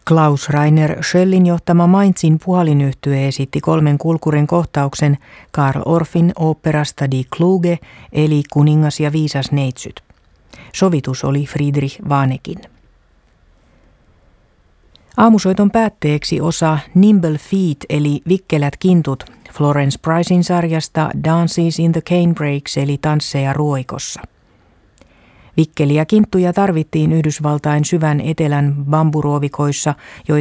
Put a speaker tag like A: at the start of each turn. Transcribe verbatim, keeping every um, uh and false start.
A: Klaus Rainer Schöllin johtama Mainzin puhalinyhtye esitti kolmen kulkurin kohtauksen Karl Orffin oopperasta Die Kluge eli Kuningas ja viisas neitsyt. Sovitus oli Friedrich Wanekin. Aamusoiton päätteeksi osa Nimble Feet eli Vikkelät kintut Florence Pricein sarjasta Dances in the Canebrakes eli Tansseja ruoikossa. Vikkeliä kinttuja tarvittiin Yhdysvaltain syvän etelän bamburuovikoissa, joita